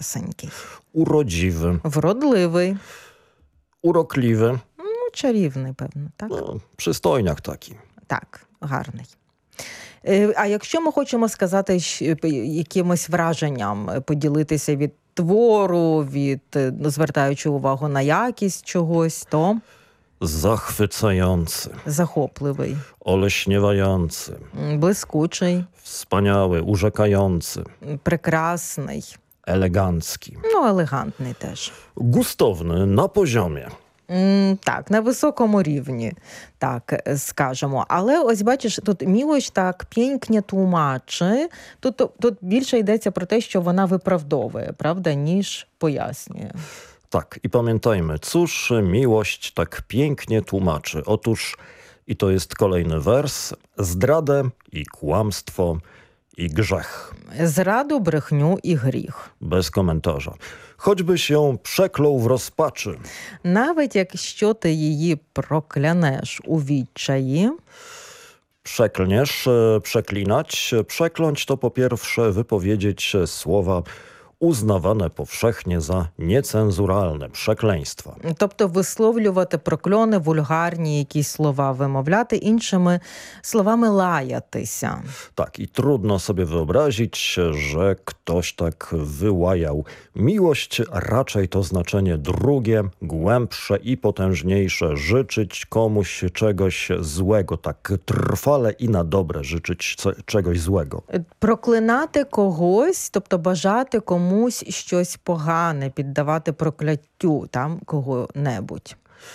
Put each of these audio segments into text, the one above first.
гарнесенький. Urodziwy. Вродливий. Urokliwy. Чарівний, певно, так? No, przystojniak taki. Так, гарний. А якщо ми хочемо сказати якимось враженням, поділитися від твору, звертаючи увагу на якість чогось, то Zachwycający. захопливий, Oleśniewający. блискучий, Wspaniały, urzekający. прекрасний, Elegancki. елегантний теж. Gustowny, na poziomie. Так, на високому рівні, так скажемо. Але ось бачиш, тут Мілош так pięknie tłumaczy. Тут більше йдеться про те, що вона виправдовує, правда, ніж пояснює. Tak, i pamiętajmy, cóż miłość tak pięknie tłumaczy. Otóż, i to jest kolejny wers, zdradę i kłamstwo i grzech. Зраду, брехню і гріх. Bez komentarza. Choćbyś ją przeklął w rozpaczy. Навіть якщо ти її проклянеш у відчаї, Przeklniesz, przeklinać. Przekląć to po pierwsze wypowiedzieć słowa uznawane powszechnie za niecenzuralne, przekleństwa. тобто висловлювати прокльони, вульгарні якісь слова вимовляти, іншими словами лаятися. Tak, i trudno sobie wyobrazić, że ktoś tak wyłajał. Miłość raczej to znaczenie drugie, głębsze i potężniejsze. Życzyć komuś czegoś złego, tak trwale i na dobre życzyć czegoś złego. Проклинати когось, тобто бажати комусь щось погане, піддавати прокляттю там кого-небудь.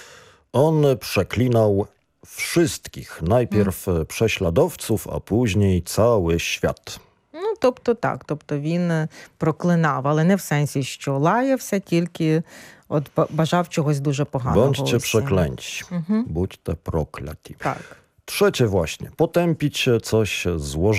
On przeklinał wszystkich. Najpierw prześladowców, a później cały świat. Тобто так, тобто він проклинав, але не в сенсі, що лаявся, тільки от бажав чогось дуже поганого. Bądźcie przeklęci. Bądźcie prokляті. Так. Trzecie właśnie. Potępić coś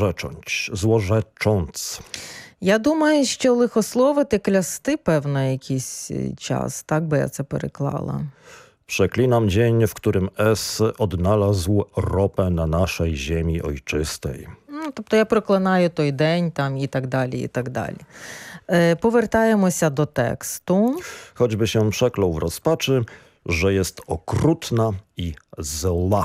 złorzecząc. Я думаю, що лихословити, клясти, певно, якийсь час. Так би я це переклала. Przeklinam dzień, w którym S odnalazł ropę na naszej ziemi ojczystej. Тобто я проклинаю той день там, і так далі, і так далі. Повертаємося до тексту. Choćby się przeklął w rozpaczy, że jest okrutna i zła.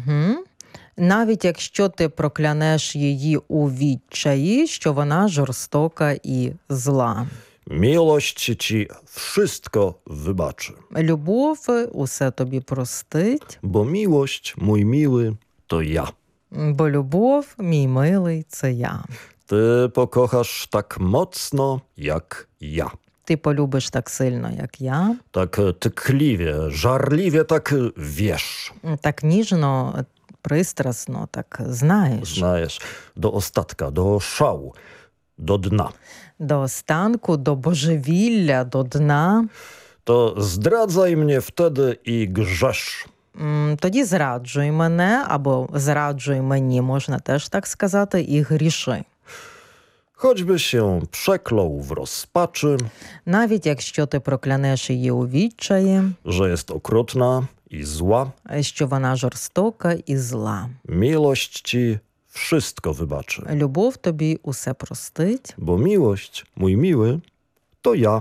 Навіть якщо ти проклянеш її у відчаї, що вона жорстока і зла. Miłość ci wszystko wybaczy. Любов усе тобі простить. Bo miłość, mój miły, to ja. Бо любов, мій милий, це я. Ty pokochasz tak mocno, jak ja. Ти полюбиш так сильно, як я. Tak tkliwie, żarliwie, tak wiesz. Так ніжно, пристрасно, так знаєш. Znajesz. Do ostatka, do szału, do dna. До останку, до божевілля, до дна. To zdradzaj mnie wtedy i grzesz. Тоді зраджуй мене, або зраджуй мені, можна теж так сказати, і гріши. Choćby się przeklął w rozpaczy, Навіть якщо ти проклянеш її у відчаї, że jest okrutna i zła, що вона жорстока і зла. miłość ci wszystko wybaczy. Любов тобі усе простить. Bo miłość, mój miły, to ja.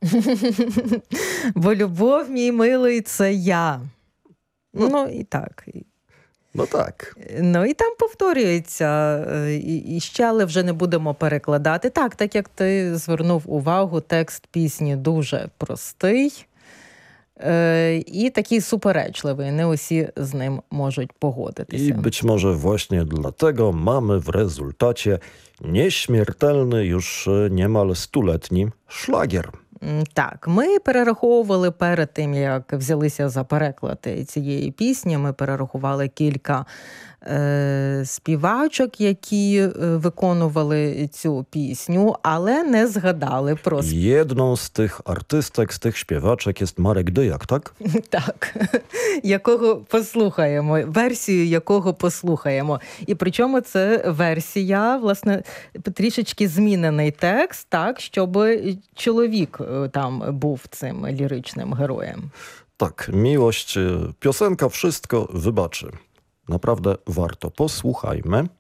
Бо любов, мій милий, це я. Ну і так. No tak. Ну і там повторюється. І ще, але вже не будемо перекладати. Так як ти звернув увагу, текст пісні дуже простий і такий суперечливий. Не усі з ним можуть погодитися. I być może właśnie dlatego mamy w rezultacie nieśmiertelny, już niemal stuletni szlagier. Так, ми перераховували перед тим, як взялися за переклад цієї пісні, ми перерахували кілька співачок, які виконували цю пісню, але не згадали про... Jedną z tych artystek, z tych śpiewaczek jest Marek Dyjak, tak? Так, якого послухаємо, версію якого послухаємо. І причому це версія, власне, трішечки змінений текст, так, щоб чоловік там був цим ліричним героєм. Tak, miłość, piosenka wszystko wybaczy. Naprawdę warto. Posłuchajmy.